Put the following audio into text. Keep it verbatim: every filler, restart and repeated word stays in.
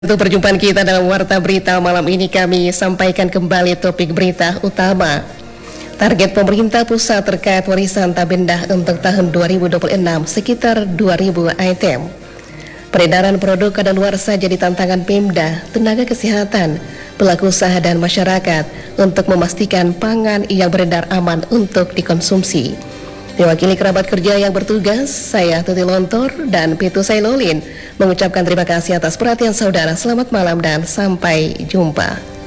Untuk perjumpaan kita dalam Warta Berita malam ini, kami sampaikan kembali topik berita utama. Target pemerintah pusat terkait warisan tak benda untuk tahun dua ribu dua puluh enam sekitar dua ribu item. Peredaran produk kadaluarsa jadi tantangan Pemda, tenaga kesehatan, pelaku usaha dan masyarakat untuk memastikan pangan yang beredar aman untuk dikonsumsi. Diwakili kerabat kerja yang bertugas, saya Tuti Lontor dan Pitu Sailolin mengucapkan terima kasih atas perhatian saudara. Selamat malam dan sampai jumpa.